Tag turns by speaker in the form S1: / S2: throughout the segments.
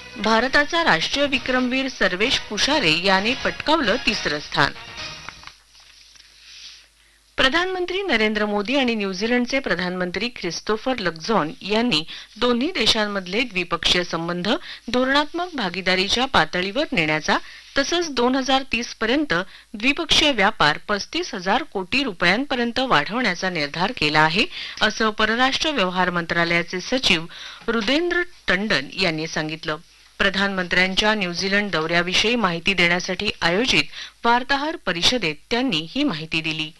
S1: भारताचा राष्ट्रीय विक्रमवीर सर्वेश पुशारे याने पटकावलं तिसरं स्थान. प्रधानमंत्री नरेंद्र मोदी आणि न्यूझीलंडचे प्रधानमंत्री ख्रिस्तोफर लक्झॉन यांनी दोन्ही देशांमधले द्विपक्षीय संबंध धोरणात्मक भागीदारीच्या पातळीवर नेण्याचा तसंच 2030 पर्यंत द्विपक्षीय व्यापार 35,000 कोटी रुपयांपर्यंत वाढवण्याचा निर्धार केला आहे, असं परराष्ट्र व्यवहार मंत्रालयाचे सचिव रुदेंद्र टंडन यांनी सांगितलं. प्रधानमंत्र्यांच्या न्यूझीलंड दौऱ्याविषयी माहिती देण्यासाठी आयोजित वार्ताहर परिषदेत त्यांनी ही माहिती दिली.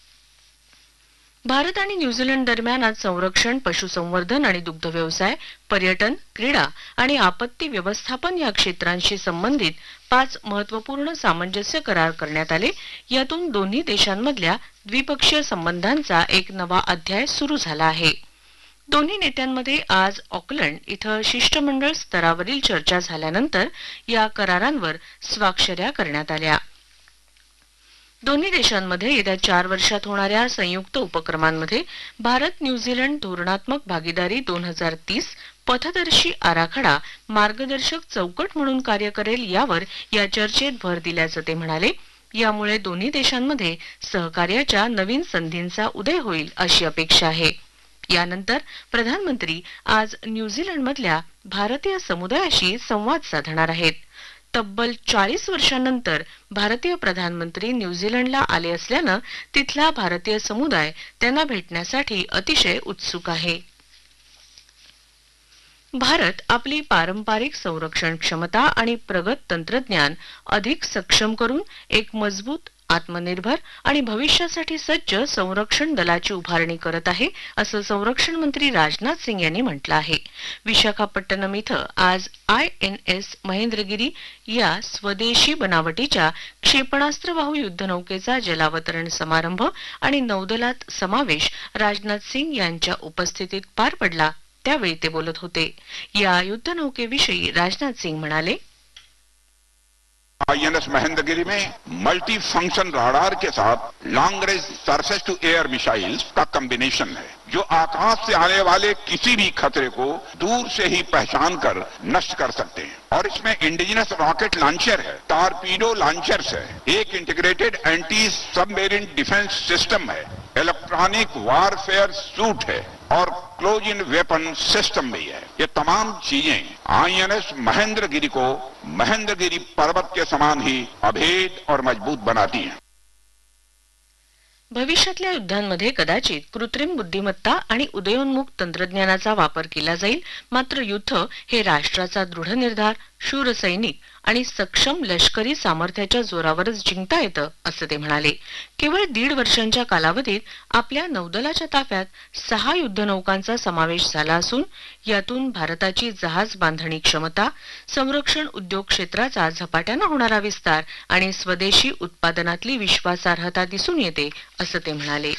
S1: भारत आणि न्यूझीलंड दरम्यान आज संरक्षण, पशुसंवर्धन आणि दुग्ध व्यवसाय, पर्यटन, क्रीडा आणि आपत्ती व्यवस्थापन या क्षेत्रांशी संबंधित 5 महत्त्वपूर्ण सामंजस्य करार करण्यात आले. यातून दोन्ही देशांमधल्या द्विपक्षीय संबंधांचा एक नवा अध्याय सुरू झाला आहे. दोन्ही नेत्यांमध्ये आज ऑकलंड इथं शिष्टमंडळ स्तरावरील चर्चा झाल्यानंतर या करारांवर स्वाक्षऱ्या करण्यात आल्या. दोन्ही देशांमध्ये येत्या 4 वर्षात होणाऱ्या संयुक्त उपक्रमांमध्ये भारत न्यूझीलंड धोरणात्मक भागीदारी 2030 पथदर्शी आराखडा मार्गदर्शक चौकट म्हणून कार्य करेल यावर या चर्चेत भर दिल्याचं ते म्हणाले. यामुळे दोन्ही देशांमध्ये सहकार्याच्या नवीन संधींचा उदय होईल अशी अपेक्षा आहे. यानंतर प्रधानमंत्री आज न्यूझीलंडमधल्या भारतीय समुदायाशी संवाद साधणार आहेत. तब्बल 40 वर्षांनंतर भारतीय प्रधानमंत्री न्यूझीलंडला आले असल्यानं तिथला भारतीय समुदाय त्यांना भेटण्यासाठी अतिशय उत्सुक आहे. भारत आपली पारंपरिक संरक्षण क्षमता आणि प्रगत तंत्रज्ञान अधिक सक्षम करून एक मजबूत, आत्मनिर्भर आणि भविष्यासाठी सज्ज संरक्षण दलाची उभारणी करत आहे, असं संरक्षण मंत्री राजनाथ सिंग यांनी म्हटलं आहे. विशाखापट्टणम इथं आज INS महेंद्रगिरी या स्वदेशी बनावटीच्या क्षेपणास्त्रवाहू युद्धनौकेचा जलावतरण समारंभ आणि नौदलात समावेश राजनाथ सिंग यांच्या उपस्थितीत पार पडला. त्यावेळी ते बोलत होते. या युद्धनौकेविषयी राजनाथ सिंग म्हणाले,
S2: INS महेंद्रगिरी में मल्टी फंक्शन राडार के साथ long range surface to air missiles का कॉम्बिनेशन है, जो आकाश से आने वाले किसी भी खतरे को दूर से ही पहचान कर नष्ट कर सकते हैं. और इसमें इंडिजिनस रॉकेट लॉन्चर है, टॉर्पीडो लॉन्चर्स है, एक integrated anti submarine defence system है, इलेक्ट्रॉनिक वारफेयर सूट है और क्लोज इन वेपन सिस्टम भी है. ये तमाम चीजें INS महेंद्रगिरी को महेंद्रगिरी पर्वत के समान ही अभेद और मजबूत बनाती हैं.
S1: भविष्यातल्या युद्धांमध्ये कदाचित कृत्रिम बुद्धिमत्ता आणि उदयोन्मुख तंत्रज्ञानाचा वापर केला जाईल, मात्र युद्ध हे राष्ट्राचा दृढ निर्धार, शूर सैनिक आणि सक्षम लष्करी सामर्थ्याच्या जोरावरच जिंकता येतं, असं ते म्हणाले. केवळ 1.5 वर्षांच्या कालावधीत आपल्या नौदलाच्या ताफ्यात 6 युद्धनौकांचा समावेश झाला असून यातून भारताची जहाज बांधणी क्षमता, संरक्षण उद्योग क्षेत्राचा झपाट्यानं होणारा विस्तार आणि स्वदेशी उत्पादनातली विश्वासार्हता दिसून येते, असं ते म्हणाले.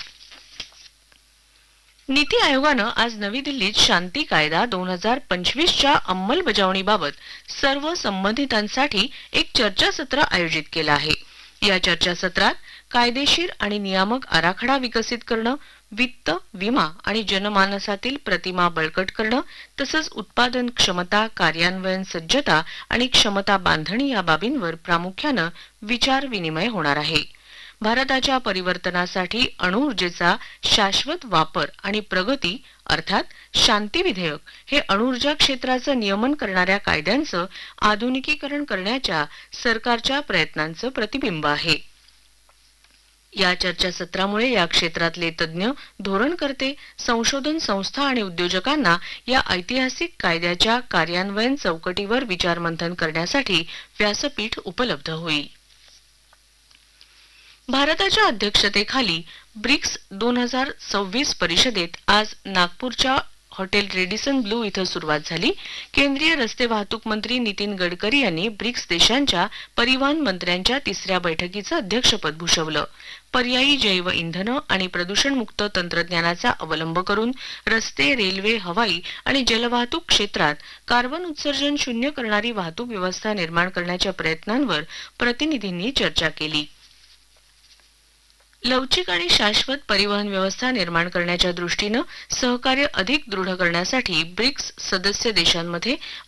S1: नीती आयोगानं आज नवी दिल्लीत शांती कायदा 2025च्या अंमलबजावणीबाबत सर्व संबंधितांसाठी एक चर्चासत्र आयोजित केलं आहे. या चर्चासत्रात कायदेशीर आणि नियामक आराखडा विकसित करणं, वित्त, विमा आणि जनमानसातील प्रतिमा बळकट करणं तसंच उत्पादन क्षमता, कार्यान्वयन सज्जता आणि क्षमता बांधणी या बाबींवर प्रामुख्यानं विचार विनिमय होणार आहे. भारताच्या परिवर्तनासाठी अणुऊर्जेचा शाश्वत वापर आणि प्रगती अर्थात शांती विधेयक हे अणुऊर्जा क्षेत्राचं नियमन करणाऱ्या कायद्यांचं आधुनिकीकरण करण्याच्या सरकारच्या प्रयत्नांचं प्रतिबिंब आहे. या चर्चासत्रामुळे या क्षेत्रातले तज्ज्ञ, धोरणकर्ते, संशोधन संस्था आणि उद्योजकांना या ऐतिहासिक कायद्याच्या कार्यान्वयन चौकटीवर विचारमंथन करण्यासाठी व्यासपीठ उपलब्ध होईल. भारताच्या अध्यक्षतेखाली ब्रिक्स 2026 परिषदेत आज नागपूरच्या हॉटेल रेडिसन ब्लू इथं सुरुवात झाली. केंद्रीय रस्ते वाहतूक मंत्री नितीन गडकरी यांनी ब्रिक्स देशांच्या परिवहन मंत्र्यांच्या 3ऱ्या बैठकीचं अध्यक्षपद भूषवलं. पर्यायी जैव इंधनं आणि प्रदूषणमुक्त तंत्रज्ञानाचा अवलंब करून रस्ते, रेल्वे, हवाई आणि जलवाहतूक क्षेत्रात कार्बन उत्सर्जन शून्य करणारी वाहतूक व्यवस्था निर्माण करण्याच्या प्रयत्नांवर प्रतिनिधींनी चर्चा केली. लवचिक आणि शाश्वत परिवहन व्यवस्था निर्माण करण्याच्या दृष्टीनं सहकार्य अधिक दृढ करण्यासाठी ब्रिक्स सदस्य देशांमध्ये